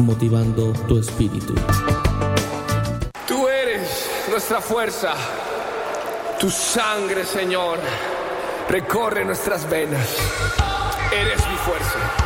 motivando tu espíritu. Tú eres nuestra fuerza. Tu sangre, Señor, recorre nuestras venas. Eres mi fuerza.